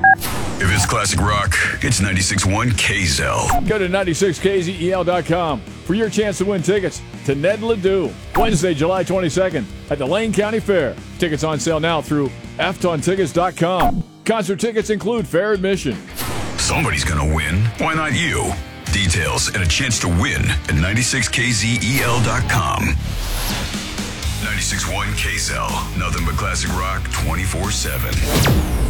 If it's classic rock, it's 96.1 KZEL. Go to 96kzel.com for your chance to win tickets to Ned Ledoux, Wednesday, July 22nd at the Lane County Fair. Tickets on sale now through aftontickets.com. Concert tickets include fair admission. Somebody's gonna win. Why not you? Details and a chance to win at 96kzel.com. 96.1 KZEL. Nothing but classic rock 24/7.